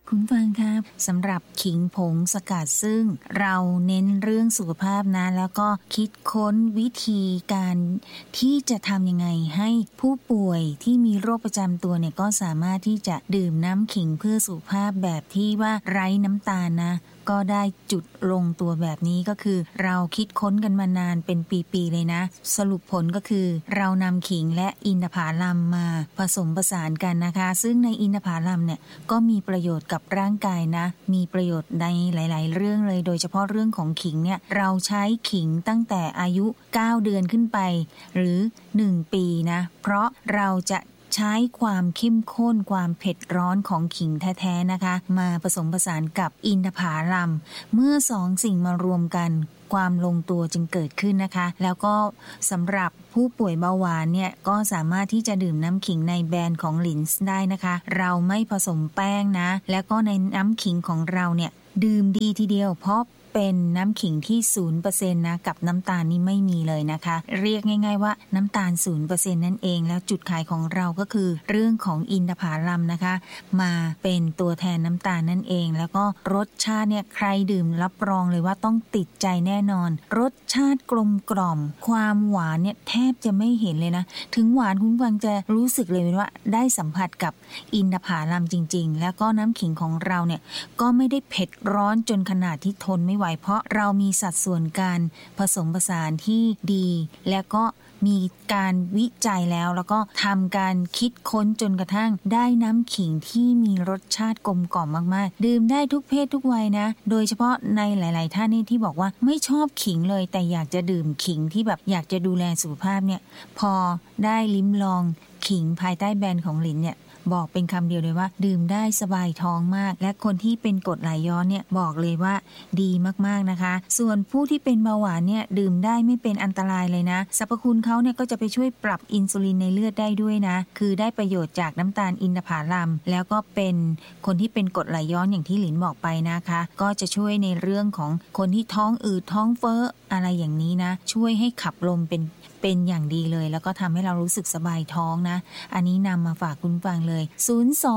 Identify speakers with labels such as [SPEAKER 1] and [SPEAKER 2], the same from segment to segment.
[SPEAKER 1] คุณฟังครับสำหรับขิงผงสกัดซึ่งเราเน้นเรื่องสุขภาพนะแล้วก็คิดค้นวิธีการที่จะทำยังไงให้ผู้ป่วยที่มีโรคประจำตัวเนี่ยก็สามารถที่จะดื่มน้ำขิงเพื่อสุขภาพแบบที่ว่าไร้น้ำตาลนะก็ได้จุดลงตัวแบบนี้ก็คือเราคิดค้นกันมานานเป็นปีๆเลยนะสรุปผลก็คือเรานำขิงและอินทผลัมมาผสมผสานกันนะคะซึ่งในอินทผลัมเนี่ยก็มีประโยชน์กับร่างกายนะมีประโยชน์ในหลายๆเรื่องเลยโดยเฉพาะเรื่องของขิงเนี่ยเราใช้ขิงตั้งแต่อายุ9เดือนขึ้นไปหรือ1ปีนะเพราะเราจะใช้ความเข้มข้นความเผ็ดร้อนของขิงแท้ๆนะคะมาผสมผสานกับอินทผลัมเมื่อสองสิ่งมารวมกันความลงตัวจึงเกิดขึ้นนะคะแล้วก็สำหรับผู้ป่วยเบาหวานเนี่ยก็สามารถที่จะดื่มน้ำขิงในแบรนด์ของลินส์ได้นะคะเราไม่ผสมแป้งนะแล้วก็ในน้ำขิงของเราเนี่ยดื่มดีทีเดียวเพราะเป็นน้ำขิงที่ 0% นะกับน้ำตาลนี่ไม่มีเลยนะคะเรียกง่ายๆว่าน้ำตาล 0% นั่นเองแล้วจุดขายของเราก็คือเรื่องของอินทผลัมนะคะมาเป็นตัวแทนน้ำตาลนั่นเองแล้วก็รสชาติเนี่ยใครดื่มรับรองเลยว่าต้องติดใจแน่นอนรสชาติกลมกล่อมความหวานเนี่ยแทบจะไม่เห็นเลยนะถึงหวานคุณฟังจะรู้สึกเลยว่าได้สัมผัสกับอินทผลัมจริงๆแล้วก็น้ำขิงของเราเนี่ยก็ไม่ได้เผ็ดร้อนจนขนาดที่ทนไม่ไหวเพราะเรามีสัดส่วนการผสมผสานที่ดีและก็มีการวิจัยแล้วก็ทำการคิดค้นจนกระทั่งได้น้ำขิงที่มีรสชาติกลมกล่อมมากๆดื่มได้ทุกเพศทุกวัยนะโดยเฉพาะในหลายๆท่านนี่ที่บอกว่าไม่ชอบขิงเลยแต่อยากจะดื่มขิงที่แบบอยากจะดูแลสุขภาพเนี่ยพอได้ลิ้มลองขิงภายใต้แบรนด์ของลินเนี่ยบอกเป็นคำเดียวเลยว่าดื่มได้สบายท้องมากและคนที่เป็นกรดไหลย้อนเนี่ยบอกเลยว่าดีมากๆนะคะส่วนผู้ที่เป็นเบาหวานเนี่ยดื่มได้ไม่เป็นอันตรายเลยนะสรรพคุณเขาเนี่ยก็จะไปช่วยปรับอินซูลินในเลือดได้ด้วยนะคือได้ประโยชน์จากน้ำตาลอินทผลัมแล้วก็เป็นคนที่เป็นกรดไหลย้อนอย่างที่หลินบอกไปนะคะก็จะช่วยในเรื่องของคนที่ท้องอืดท้องเฟ้ออะไรอย่างนี้นะช่วยให้ขับลมเป็นอย่างดีเลยแล้วก็ทำให้เรารู้สึกสบายท้องนะอันนี้นำมาฝากคุณฟังเลย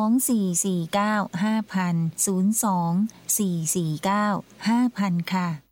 [SPEAKER 1] 0244950024495,000ค่ะ